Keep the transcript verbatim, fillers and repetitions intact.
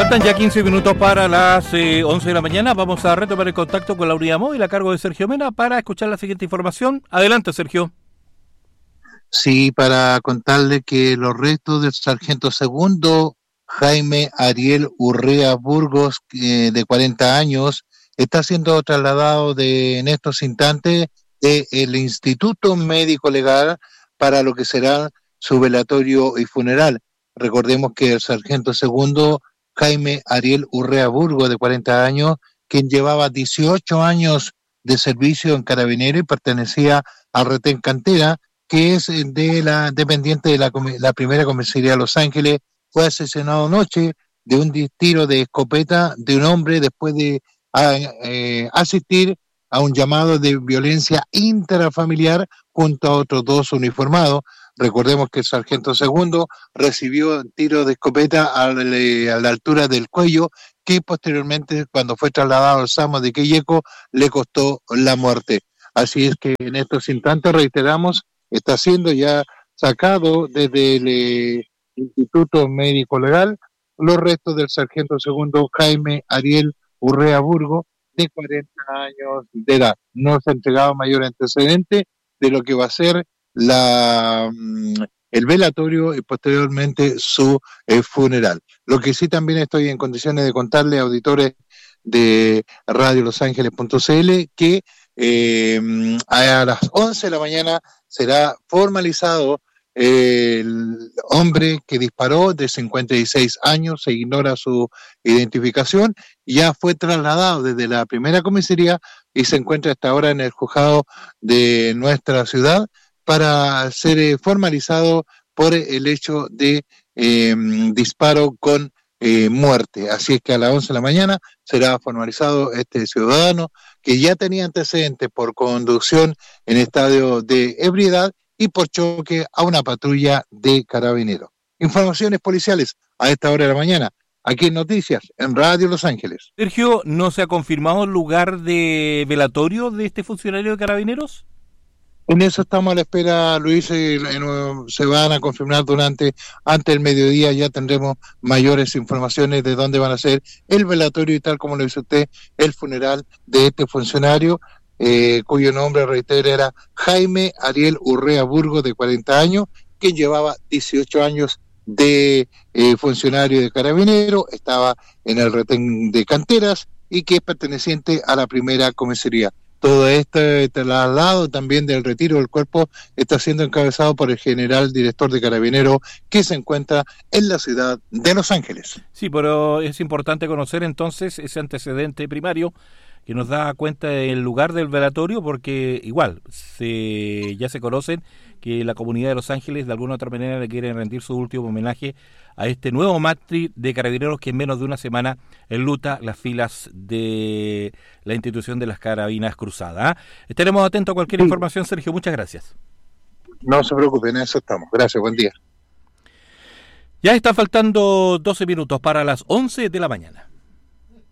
Faltan ya quince minutos para las eh, once de la mañana. Vamos a retomar el contacto con la unidad móvil a cargo de Sergio Mena para escuchar la siguiente información. Adelante, Sergio. Sí, para contarle que los restos del sargento segundo Jaime Ariel Urrea Burgos, eh, de cuarenta años, está siendo trasladado de, en estos instantes del Instituto Médico Legal para lo que será su velatorio y funeral. Recordemos que el sargento segundo Jaime Ariel Urrea Burgos, de cuarenta años, quien llevaba dieciocho años de servicio en Carabineros y pertenecía al retén Cantera, que es de la dependiente de la, la primera comisaría de Los Ángeles, fue asesinado anoche de un tiro de escopeta de un hombre después de a, eh, asistir a un llamado de violencia intrafamiliar junto a otros dos uniformados. Recordemos que el sargento segundo recibió tiro de escopeta a la, a la altura del cuello, que posteriormente, cuando fue trasladado al SAMU de Quilleco, le costó la muerte. Así es que en estos instantes, reiteramos, está siendo ya sacado desde el eh, Instituto Médico Legal los restos del sargento segundo Jaime Ariel Urrea Burgos, de cuarenta años de edad. No se ha entregado mayor antecedente de lo que va a ser la el velatorio y posteriormente su eh, funeral. Lo que sí también estoy en condiciones de contarle a auditores de radio los ángeles punto c l que eh, a las once de la mañana será formalizado eh, el hombre que disparó, de cincuenta y seis años, se ignora su identificación, ya fue trasladado desde la primera comisaría y se encuentra hasta ahora en el juzgado de nuestra ciudad para ser eh, formalizado por el hecho de eh, disparo con eh, muerte. Así es que a las once de la mañana será formalizado este ciudadano que ya tenía antecedentes por conducción en estado de ebriedad y por choque a una patrulla de Carabineros. Informaciones policiales a esta hora de la mañana, aquí en Noticias, en Radio Los Ángeles. Sergio, ¿no se ha confirmado el lugar de velatorio de este funcionario de Carabineros? En eso estamos a la espera, Luis, eh, se van a confirmar durante, antes del mediodía ya tendremos mayores informaciones de dónde van a ser el velatorio y, tal como lo dice usted, el funeral de este funcionario, eh, cuyo nombre, reitero, era Jaime Ariel Urrea Burgos, de cuarenta años, quien llevaba dieciocho años de eh, funcionario de Carabinero, estaba en el retén de Canteras y que es perteneciente a la primera comisaría. Todo este traslado también del retiro del cuerpo está siendo encabezado por el general director de Carabineros, que se encuentra en la ciudad de Los Ángeles. Sí, pero es importante conocer entonces ese antecedente primario que nos da cuenta del lugar del velatorio, porque igual se, ya se conocen que la comunidad de Los Ángeles de alguna u otra manera le quieren rendir su último homenaje a este nuevo mártir de Carabineros que en menos de una semana enluta las filas de la institución de las Carabinas Cruzadas. ¿eh? Estaremos atentos a cualquier sí. información, Sergio. Muchas gracias. No se preocupen, en eso estamos. Gracias, buen día. Ya está faltando doce minutos para las once de la mañana.